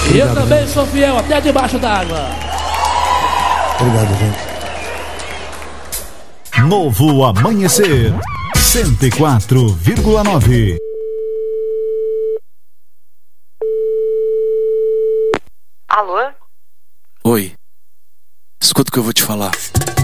E eu também sou fiel até debaixo d'água. Obrigado, gente. Novo Amanhecer 104,9. Alô? Oi. Escuta o que eu vou te falar.